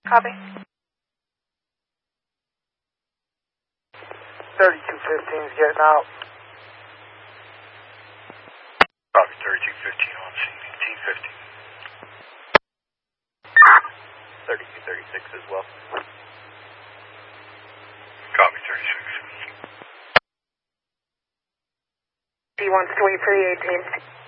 Copy. 3215's getting out. Copy, 3215 on scene, 1850. 3236 as well. Copy, 36. D1's to wait for the 18.